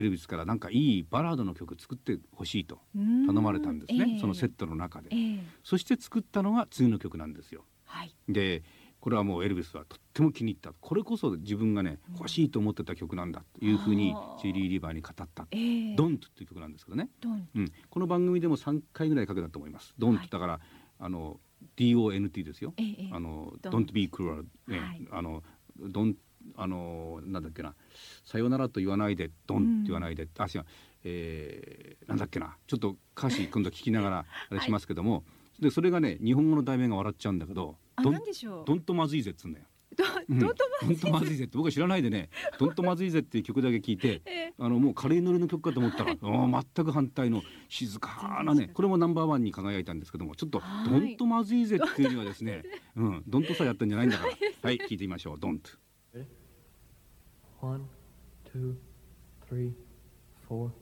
エルビスからなんかいいバラードの曲作ってほしいと頼まれたんですね、そのセットの中で、そして作ったのが次の曲なんですよ。でこれはもうエルビスはとっても気に入った。これこそ自分がね欲しいと思ってた曲なんだというふうにジェリー・リーバーに語った、ドントっていう曲なんですけどね、この番組でも3回ぐらいかけたと思います。ドントだからDONT ですよ。Don't be cruel、ドンなんだっけな、さよならと言わないでドンって言わないで、違う、なんだっけな、ちょっと歌詞今度聞きながらあれしますけども、でそれがね日本語の題名が笑っちゃうんだけど、ドンとまずいぜっつうんだよ。ドンとまずいぜって僕は知らないでね、ドンとまずいぜっていう曲だけ聞いて、もう軽いノリの曲かと思ったら全く反対の静かなね、これもナンバーワンに輝いたんですけども、ちょっとドンとまずいぜっていうにはですね、ドンとさやったんじゃないんだからはい、聞いてみましょう。ドンと 1, 2, 3, 4